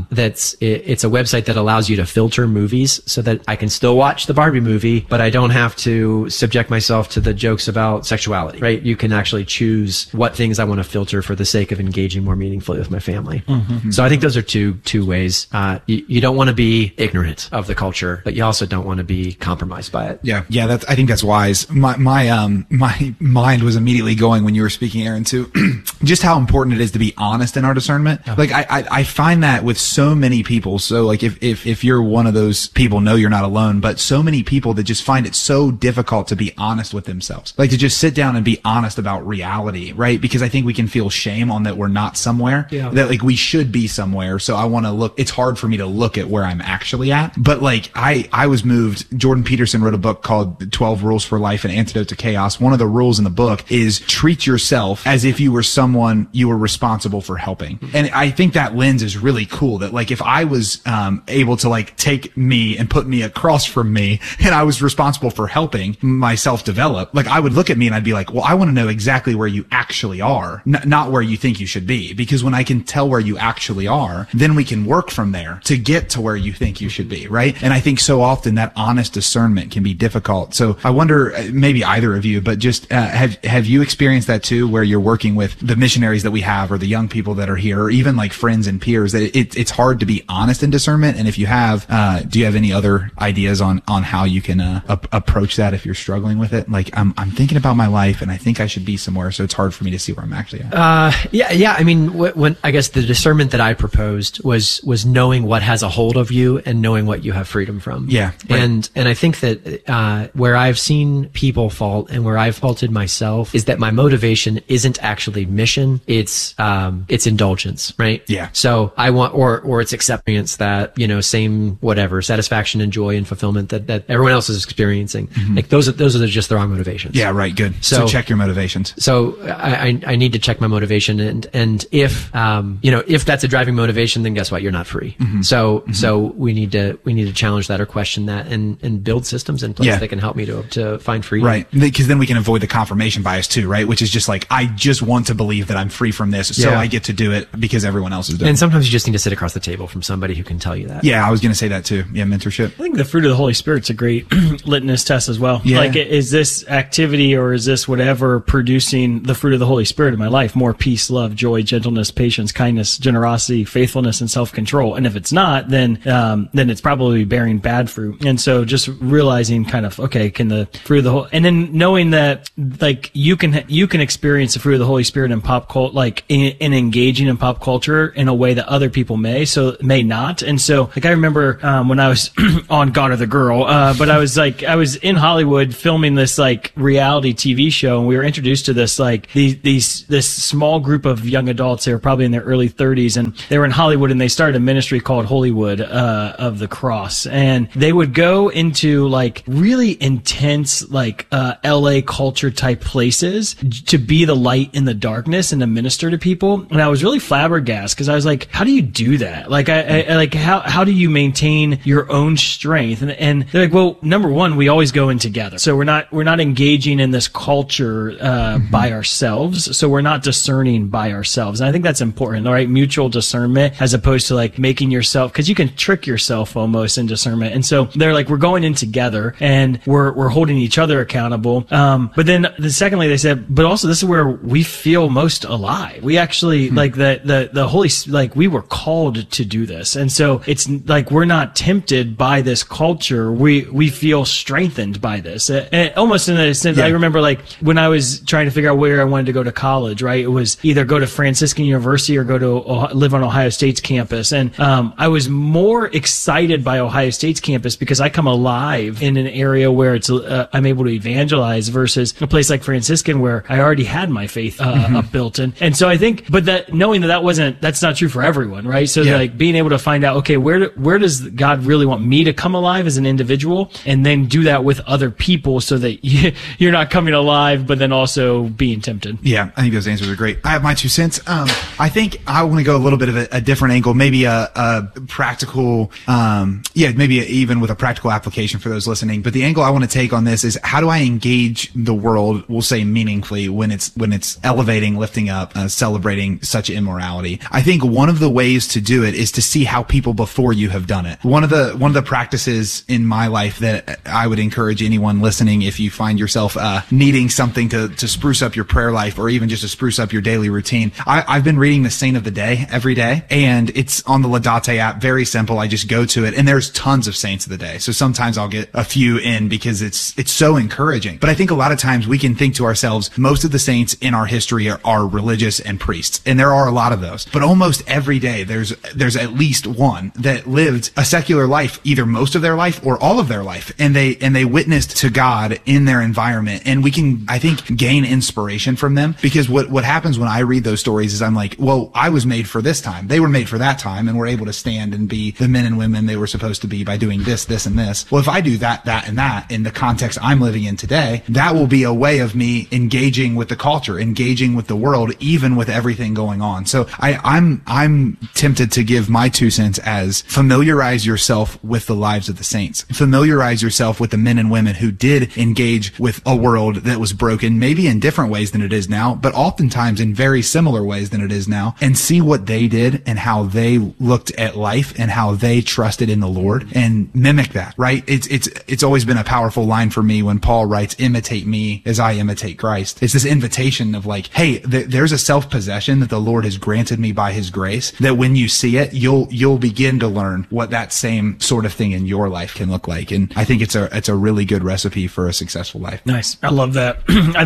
Speaker 3: It's a website that allows you to filter movies so that I can still watch the Barbie movie, but I don't have to subject myself to the jokes about sexuality, right? You can actually choose what things I want to filter for the sake of engaging more meaningfully with my family. So I think those are two ways. You don't want to be ignorant of the culture, but you also don't want to be compromised by it.
Speaker 2: Yeah. I think that's wise. My mind was immediately going when you were speaking, Aaron, to just how important it is to be honest in our discernment. Okay. Like I find that with so many people. So like if you're one of those people, no, you're not alone, but so many people that just find it so difficult to be honest with themselves, like to just sit down and be honest about reality, right? Because I think we can feel shame on that we're not somewhere, that like we should be somewhere. So I want to look, it's hard for me to look at where I'm actually at. But like I was moved. Jordan Peterson wrote a book called 12 Rules for Life, An Antidote to Chaos. One of the rules in the book is treat yourself as if you were someone you were responsible for helping. And I think that lens is really cool, that like if I was able to like take me and put me across from me, and I was responsible for helping myself develop, like I would look at me and I'd be like, well, I want to know exactly where you actually are, not where you think you should be. Because when I can tell where you actually are, then we can work from there to get to where you think you should be, right? And I think so often that honest discernment can be difficult. So I wonder, maybe either of you, but just have you experienced that too, where you're working with the missionaries that we have, or the young people that are here, or even like friends and peers, that it's hard to be honest in discernment? And if you have, do you have any other ideas on how you can approach that if you're struggling with it? Like I'm thinking about my life and I think I should be somewhere, so it's hard for me to see where I'm actually at.
Speaker 3: Yeah. I mean, when I guess the discernment that I proposed was knowing what has a hold of you and knowing what you have freedom from.
Speaker 2: Yeah. Right.
Speaker 3: And I think that where I've seen people fault and where I've faulted myself is that my motivation isn't actually mission, it's indulgence, right?
Speaker 2: Yeah.
Speaker 3: So I want, or it's acceptance that, same whatever, satisfaction and joy and fulfillment that everyone else is experiencing. Like those are just the wrong motivations.
Speaker 2: Yeah, right. Good. So check your motivations.
Speaker 3: So I need to check my motivation, and if that's a driving motivation, then guess what? You're not free. So we need to challenge that or question that and build systems in place that can help me to find freedom.
Speaker 2: Right. Because then we can avoid the confirmation bias too, right? Which is just just like, I just want to believe that I'm free from this. So I get to do it because everyone else is doing it.
Speaker 3: And sometimes you just need to sit across the table from somebody who can tell you that.
Speaker 2: Yeah, I was going to say that too. Yeah, mentorship.
Speaker 1: I think the fruit of the Holy Spirit's a great litmus test as well.
Speaker 2: Yeah.
Speaker 1: Like, is this activity or is this whatever producing the fruit of the Holy Spirit in my life? More peace, love, joy, gentleness, patience, kindness, generosity, faithfulness, and self-control. And if it's not, then it's probably bearing bad fruit. And so just realizing kind of, okay, can the fruit of the whole, and then knowing that like you can experience the fruit of the Holy Spirit in pop culture, like in engaging in pop culture in a way that other people may not. And so like I remember when I was on God or the Girl, but I was in Hollywood filming this like reality TV show, and we were introduced to this like this small group of young adults. They were probably in their early 30s, and they were in Hollywood, and they started a ministry called Hollywood of the Cross, and they would go into like really intense like LA culture type places to be the light in the darkness and to minister to people. And I was really flabbergasted because I was like, how do you do that? Like I like how do you maintain your own strength? And they're like, well, number one, we always go in together. So we're not engaging in this culture by ourselves. So we're not discerning by ourselves. And I think that's important, all right? Mutual discernment as opposed to like making yourself, because you can trick yourself almost in discernment. And so they're like, we're going in together and we're holding each other accountable. But then secondly, they said, but also this is where we feel most alive. We actually like the Holy, like we were called to do this. And so it's like, we're not tempted by this culture. We feel strengthened by this. And almost in a sense, I remember like when I was trying to figure out where I wanted to go to college, right? It was either go to Franciscan University or go to live on Ohio State's campus. And I was more excited by Ohio State's campus because I come alive in an area where it's I'm able to evangelize versus a place like Franciscan where I already had my faith built in. And so I think, but that knowing that's not true for everyone, right? So like being able to find out, okay, where does God really want me to come alive as an individual, and then do that with other people so that you're not coming alive, but then also being tempted.
Speaker 2: Yeah, I think those answers are great. I have my 2 cents. I think I want to go a little bit of a different angle, maybe a practical, maybe even with a practical application for those listening. But the angle I want to take on this is, how do I engage the world, we'll say meaningfully, when it's elevating, lifting up, celebrating such immorality? I think one of the ways to do it is to see how people before you have done it. One of the practices in my life that I would encourage anyone listening, if you find yourself needing something to spruce up your prayer life, or even just to spruce up your daily routine, I've been reading the Saint of the Day every day, and it's on the Laudate app. Very simple. I just go to it, and there's tons of Saints of the Day. So sometimes I'll get a few in because it's so encouraging. But I think a lot of times we can think to ourselves, most of the saints in our history are religious and priests, and there are a lot of those. But almost every day there's at least one that lived a secular life, either most of their life or all of their life, and they witnessed to God in their environment. And we can, I think, gain inspiration from them, because what happens when I read those stories is I'm like, well, I was made for this time. They were made for that time, and were able to stand and be the men and women they were supposed to be by doing this, this, and this. Well, if I do that, and that in the context I'm living in today, that will be a way of me engaging with the culture, engaging with the world, even with everything going on. So I'm tempted to give my 2 cents as, familiarize yourself with the lives of the saints. Familiarize yourself with the men and women who did engage with a world that was broken, maybe in different ways than it is now, but oftentimes in very similar ways than it is now, and see what they did and how they looked at life and how they trusted in the Lord, and mimic that, right? It's always been a powerful line for me when Paul writes, imitate me as I imitate Christ. It's this invitation of like, hey, there's a self-possession that the Lord has granted me by his grace, that when you see it, you'll begin to learn what that same sort of thing in your life can look like. And I think it's a really good recipe for a successful life.
Speaker 1: Nice. I love that.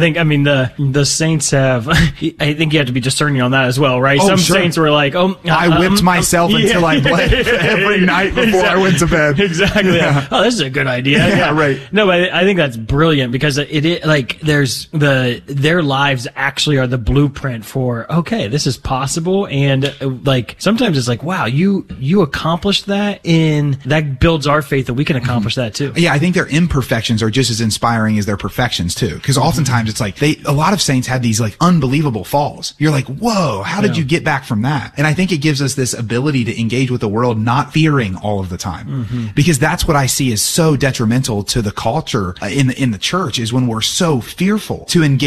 Speaker 1: The saints have, I think you have to be discerning on that as well, right? Some saints were like,
Speaker 2: I whipped myself until I bled every night before I went to bed.
Speaker 1: Exactly. Yeah. Oh, this is a good idea.
Speaker 2: Yeah, right.
Speaker 1: No, but I think that's brilliant, because it like there's their lives actually are the blueprint for, okay, this is possible. And like sometimes it's like, wow, you accomplished that, and that builds our faith that we can accomplish that too.
Speaker 2: Yeah, I think their imperfections are just as inspiring as their perfections too, because oftentimes it's like a lot of saints have these like unbelievable falls. You're like, whoa, how did you get back from that? And I think it gives us this ability to engage with the world, not fearing all of the time, because that's what I see is so detrimental to the culture in the church, is when we're so fearful to engage with the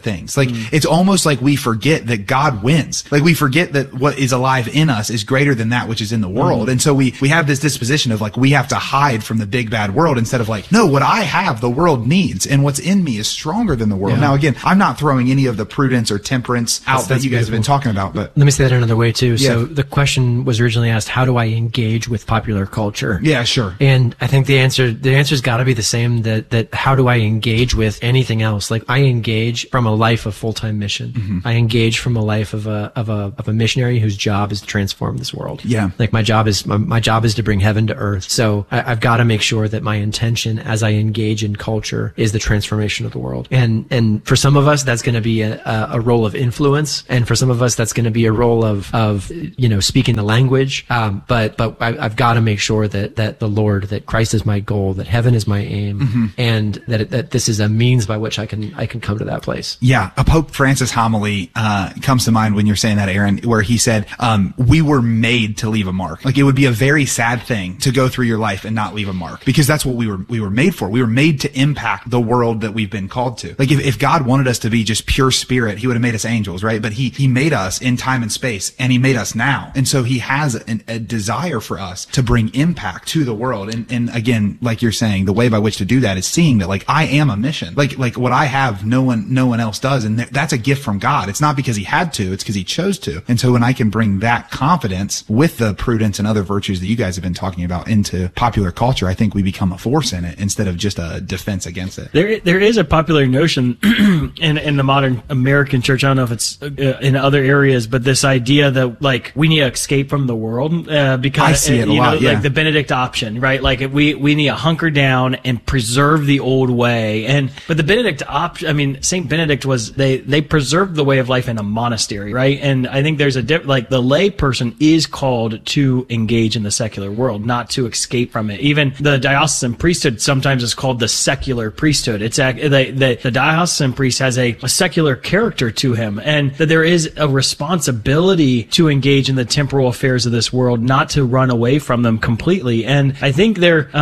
Speaker 2: things. Like it's almost like we forget that God wins. Like we forget that what is alive in us is greater than that which is in the world. And so we have this disposition of like, we have to hide from the big bad world instead of like, no, what I have, the world needs, and what's in me is stronger than the world. Now, again, I'm not throwing any of the prudence or temperance out that you guys have been talking about, but
Speaker 3: let me say that another way too. So the question was originally asked, how do I engage with popular culture?
Speaker 2: Yeah, sure.
Speaker 3: And I think the answer's got to be the same, that how do I engage with anything else? Like I engage from a life of full-time mission. I engage from a life of a missionary whose job is to transform this world.
Speaker 2: Yeah.
Speaker 3: Like my job is to bring heaven to earth. So I've got to make sure that my intention as I engage in culture is the transformation of the world. And for some of us, that's going to be a role of influence. And for some of us, that's going to be a role of speaking the language. But I've got to make sure that the Lord, that Christ is my goal, that heaven is my aim, and that this is a means by which I can come to that place.
Speaker 2: Yeah. A Pope Francis homily comes to mind when you're saying that, Aaron, where he said, we were made to leave a mark. Like it would be a very sad thing to go through your life and not leave a mark, because that's what we were made for. We were made to impact the world that we've been called to. Like if God wanted us to be just pure spirit, he would have made us angels, right? But he made us in time and space, and he made us now. And so he has a desire for us to bring impact to the world. And again, like you're saying, the way by which to do that is seeing that like I am a mission. Like what I have, no one else does. And that's a gift from God. It's not because he had to, it's because he chose to. And so when I can bring that confidence with the prudence and other virtues that you guys have been talking about into popular culture, I think we become a force in it instead of just a defense against it.
Speaker 1: There is a popular notion in the modern American church. I don't know if it's in other areas, but this idea that like we need to escape from the world because
Speaker 2: I see it a lot,
Speaker 1: like the Benedict option, right? Like we need to hunker down and preserve the old way. But the Benedict option, I mean, Saint Benedict was they preserved the way of life in a monastery, right? And I think there's like the lay person is called to engage in the secular world, not to escape from it. Even the diocesan priesthood sometimes is called the secular priesthood. It's the diocesan priest has a secular character to him, and that there is a responsibility to engage in the temporal affairs of this world, not to run away from them completely. And I think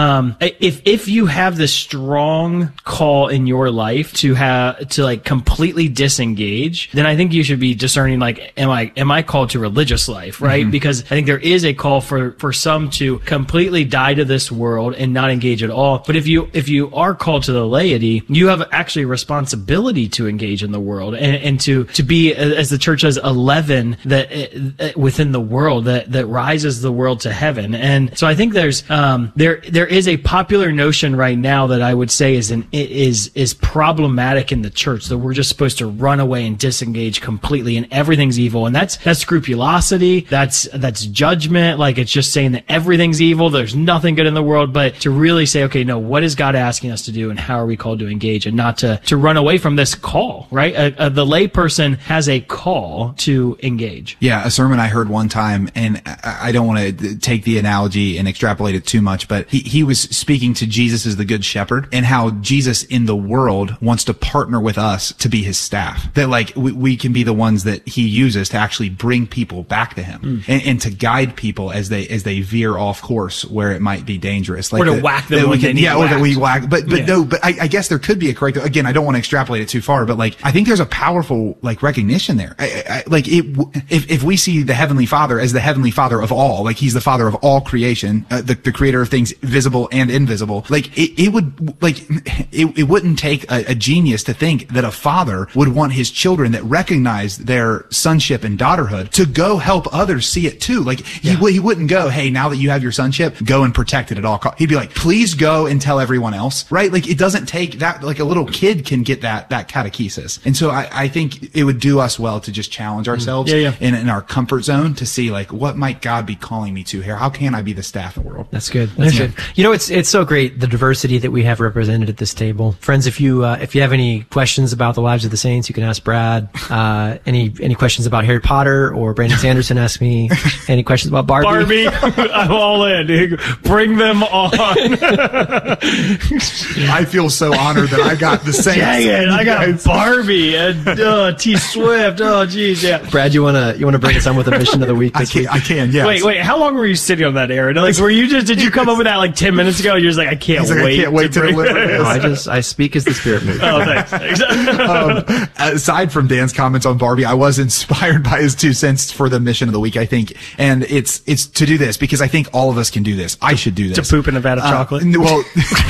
Speaker 1: if you have this strong call in your life to like completely disengage, then I think you should be discerning, like, am I called to religious life, right? Because I think there is a call for some to completely die to this world and not engage at all. But if you are called to the laity, you have actually a responsibility to engage in the world and to be, as the church says, a leaven that within the world that rises the world to heaven. And so I think there is a popular notion right now that I would say is problematic in the church, that we're just supposed to run away and disengage completely and everything's evil. And that's scrupulosity, that's judgment, like it's just saying that everything's evil, there's nothing good in the world. But to really say, okay, no, what is God asking us to do and how are we called to engage, and not to run away from this call, right? The lay person has a call to engage.
Speaker 2: Yeah, a sermon I heard one time, and I don't want to take the analogy and extrapolate it too much, but he was speaking to Jesus as the good shepherd, and how Jesus in the world wants to partner with us to be his staff. That like we can be the ones that he uses to actually bring people back to him and to guide people as they veer off course where it might be dangerous. Like
Speaker 1: or to whack them when they need
Speaker 2: or that we whack. But I guess there could be a correct. Again, I don't want to extrapolate it too far, but like I think there's a powerful like recognition there. If we see the Heavenly Father as the Heavenly Father of all, like he's the Father of all creation, the creator of things visible and invisible, like it wouldn't take a genius to think that a father would want his children that recognize their sonship and daughterhood to go help others see it too. Like he wouldn't go, hey, now that you have your sonship, go and protect it at all costs. He'd be like, please go and tell everyone else, right? Like it doesn't take that, like a little kid can get that catechesis. And so I think it would do us well to just challenge ourselves in our comfort zone to see like, what might God be calling me to here? How can I be the staff of the world?
Speaker 3: That's good. That's good. You know, it's so great, the diversity that we have represented at this table. Friends, if you have any questions about the lives of the saints, you can ask Brad. Any questions about Harry Potter, or Brandon Sanderson asked me. Any questions about Barbie?
Speaker 1: I'm all in. Bring them on.
Speaker 2: I feel so honored that I got the Saints.
Speaker 1: Dang it, I got Barbie and T Swift. Oh, geez, yeah.
Speaker 3: Brad, you wanna bring us on with the mission of the week this week?
Speaker 2: I can. Yeah.
Speaker 1: Wait. How long were you sitting on that, Aaron? Like, did you come up with that like 10 minutes ago? You're just like, I can't wait.
Speaker 2: I can't wait to deliver this.
Speaker 3: No, I speak as the Spirit moves.
Speaker 1: Oh, thanks.
Speaker 2: Aside from Dan's comments on Barbie, I was inspired by his 2 cents for the mission of the week, I think. And it's to do this because I think all of us can do this. I should do this.
Speaker 1: To poop in a vat of chocolate?
Speaker 2: Well,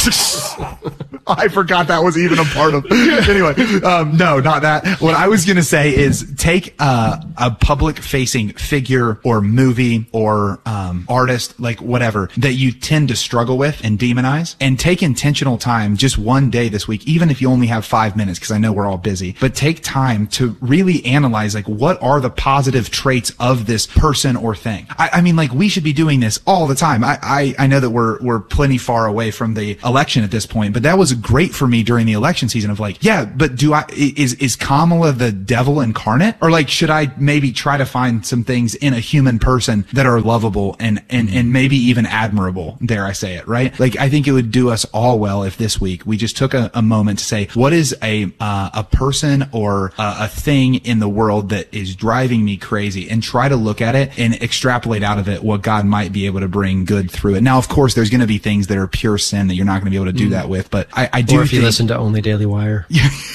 Speaker 2: I forgot that was even a part of Anyway, no, not that. What I was going to say is take a public facing figure or movie or artist, like whatever, that you tend to struggle with and demonize, and take intentional time just one day this week, even if you only have 5 minutes, because I know we're all busy, but take time to really analyze, like, what are the positive traits of this person or thing? I mean, like, we should be doing this all the time. I know that we're plenty far away from the election at this point, but that was great for me during the election season of like, yeah, but is Kamala the devil incarnate? Or like, should I maybe try to find some things in a human person that are lovable and maybe even admirable, dare I say it, right? Like, I think it would do us all well if this week we just took a moment to say, what is a person or a thing in the world that is driving me crazy, and try to look at it and extrapolate out of it what God might be able to bring good through it. Now, of course, there's going to be things that are pure sin that you're not going to be able to do that with, but I do
Speaker 3: Or if you listen to only Daily Wire.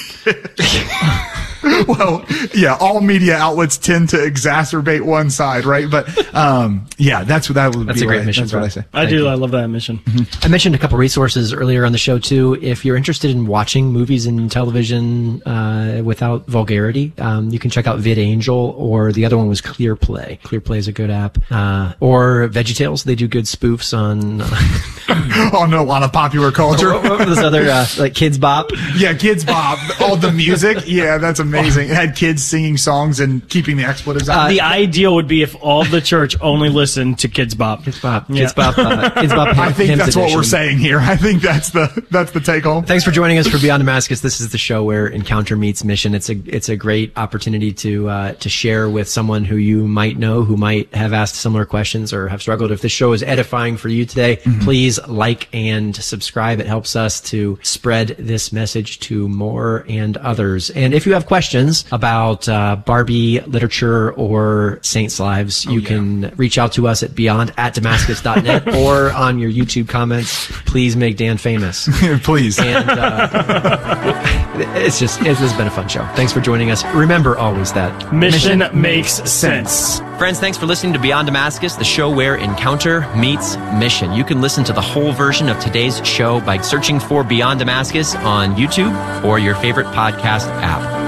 Speaker 2: Well, yeah, all media outlets tend to exacerbate one side, right? But yeah, that's a great mission. That's what I say.
Speaker 1: I love that mission.
Speaker 3: Mm-hmm. I mentioned a couple resources earlier on the show too. If you're interested in watching movies and television without vulgarity, you can check out VidAngel, or the other one was ClearPlay. ClearPlay is a good app. Or VeggieTales, they do good spoofs on
Speaker 2: on a lot of popular culture.
Speaker 3: What were those other like Kids Bop?
Speaker 2: Yeah, Kids Bop. All the music. Yeah, that's amazing. It had kids singing songs and keeping the expletives out.
Speaker 1: The ideal would be if all the church only listened to Kids Bop.
Speaker 3: Kids Bop.
Speaker 1: Yeah.
Speaker 3: Kids Bop. Kids Bop.
Speaker 2: I think that's
Speaker 3: edition.
Speaker 2: what we're saying here. I think that's the take home.
Speaker 3: Thanks for joining us for Beyond Damascus. This is the show where encounter meets mission. It's a great opportunity to share with someone who you might know, who might have asked similar questions or have struggled. If this show is edifying for you today, please like and subscribe. It helps us to spread this message to more and others. And if you have questions about Barbie literature or saints' lives, you can reach out to us at beyond@damascus.net or on your YouTube comments. Please make Dan famous.
Speaker 2: Please.
Speaker 3: And it's has been a fun show. Thanks for joining us. Remember always that
Speaker 1: mission makes sense.
Speaker 3: Friends, thanks for listening to Beyond Damascus, the show where encounter meets mission. You can listen to the whole version of today's show by searching for Beyond Damascus on YouTube or your favorite podcast app.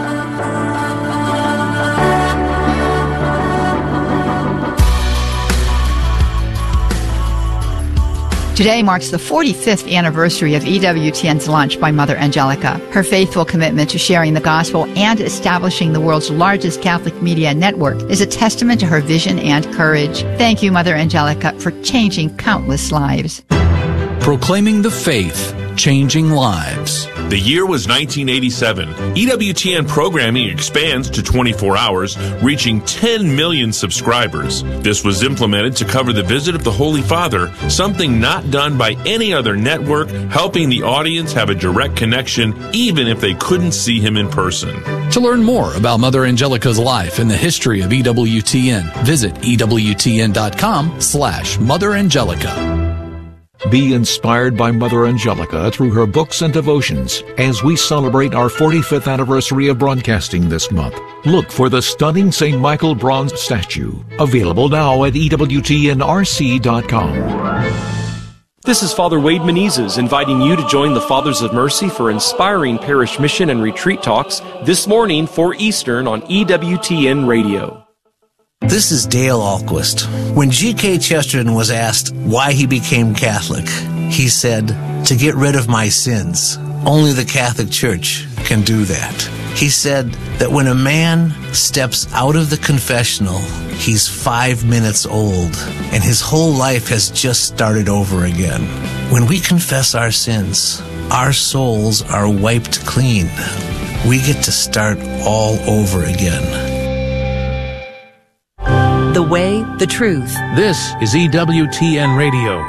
Speaker 10: Today marks the 45th anniversary of EWTN's launch by Mother Angelica. Her faithful commitment to sharing the gospel and establishing the world's largest Catholic media network is a testament to her vision and courage. Thank you, Mother Angelica, for changing countless lives.
Speaker 11: Proclaiming the faith, changing lives.
Speaker 12: The year was 1987. EWTN programming expands to 24 hours, reaching 10 million subscribers. This was implemented to cover the visit of the Holy Father, something not done by any other network, helping the audience have a direct connection even if they couldn't see him in person.
Speaker 11: To learn more about Mother Angelica's life and the history of EWTN, visit EWTN.com/Mother Angelica.
Speaker 13: Be inspired by Mother Angelica through her books and devotions as we celebrate our 45th anniversary of broadcasting this month. Look for the stunning St. Michael bronze statue, available now at EWTNRC.com.
Speaker 14: This is Father Wade Menezes inviting you to join the Fathers of Mercy for inspiring parish mission and retreat talks this morning 4 Eastern on EWTN Radio.
Speaker 15: This is Dale Ahlquist. When G.K. Chesterton was asked why he became Catholic, he said, "To get rid of my sins. Only the Catholic Church can do that." He said that when a man steps out of the confessional, he's 5 minutes old, and his whole life has just started over again. When we confess our sins, our souls are wiped clean. We get to start all over again.
Speaker 7: The way, the truth.
Speaker 11: This is EWTN Radio.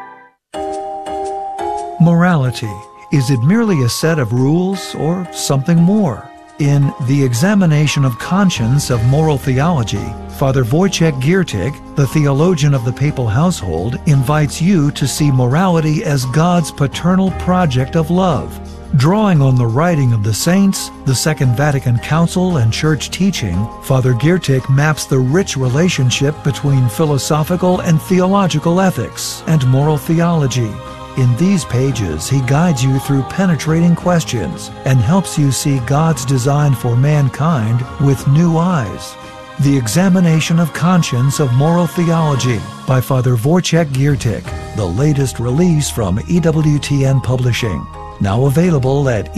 Speaker 16: Morality. Is it merely a set of rules or something more? In The Examination of Conscience of Moral Theology, Father Wojciech Giertych, the theologian of the papal household, invites you to see morality as God's paternal project of love. Drawing on the writing of the saints, the Second Vatican Council, and church teaching, Father Giertych maps the rich relationship between philosophical and theological ethics and moral theology. In these pages, he guides you through penetrating questions and helps you see God's design for mankind with new eyes. The Examination of Conscience of Moral Theology by Father Wojciech Giertych, the latest release from EWTN Publishing. Now available at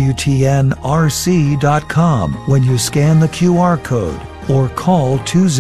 Speaker 16: EWTNRC.com when you scan the QR code or call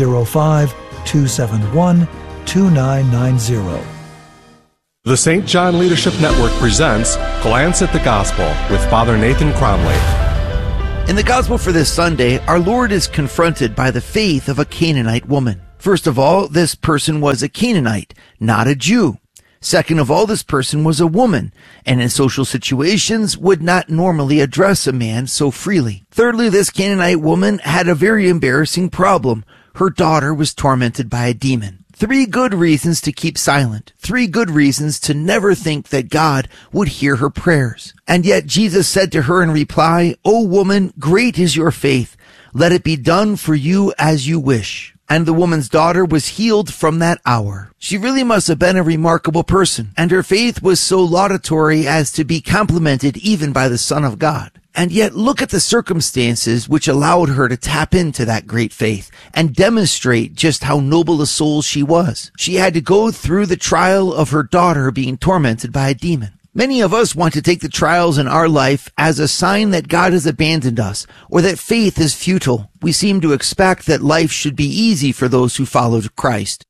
Speaker 16: 205-271-2990.
Speaker 17: The St. John Leadership Network presents Glance at the Gospel with Father Nathan Cromley.
Speaker 18: In the Gospel for this Sunday, our Lord is confronted by the faith of a Canaanite woman. First of all, this person was a Canaanite, not a Jew. Second of all, this person was a woman, and in social situations would not normally address a man so freely. Thirdly, this Canaanite woman had a very embarrassing problem. Her daughter was tormented by a demon. 3 good reasons to keep silent. 3 good reasons to never think that God would hear her prayers. And yet Jesus said to her in reply, "O woman, great is your faith. Let it be done for you as you wish." And the woman's daughter was healed from that hour. She really must have been a remarkable person, and her faith was so laudatory as to be complimented even by the Son of God. And yet look at the circumstances which allowed her to tap into that great faith and demonstrate just how noble a soul she was. She had to go through the trial of her daughter being tormented by a demon. Many of us want to take the trials in our life as a sign that God has abandoned us or that faith is futile. We seem to expect that life should be easy for those who follow Christ.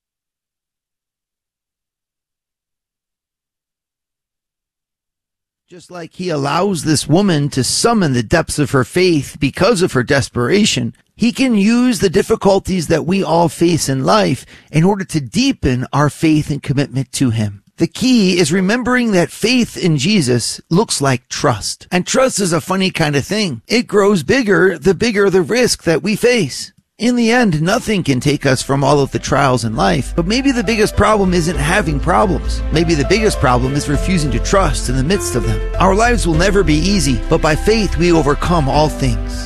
Speaker 18: Just like he allows this woman to summon the depths of her faith because of her desperation, he can use the difficulties that we all face in life in order to deepen our faith and commitment to him. The key is remembering that faith in Jesus looks like trust. And trust is a funny kind of thing. It grows bigger the risk that we face. In the end, nothing can take us from all of the trials in life, but maybe the biggest problem isn't having problems. Maybe the biggest problem is refusing to trust in the midst of them. Our lives will never be easy, but by faith we overcome all things.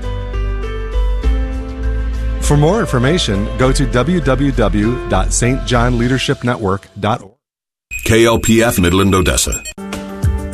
Speaker 17: For more information, go to www.stjohnleadershipnetwork.org.
Speaker 19: KLPF Midland, Odessa.